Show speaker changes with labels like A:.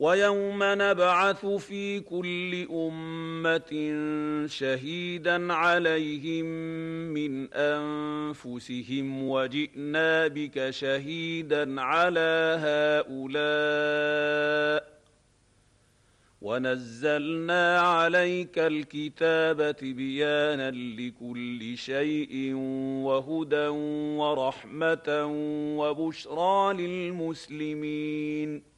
A: ويوم نبعث في كل أمة شهيدا عليهم من أنفسهم وجئنا بك شهيدا على هؤلاء ونزلنا عليك الكتاب تبيانا لكل شيء وهدى ورحمة وبشرى للمسلمين.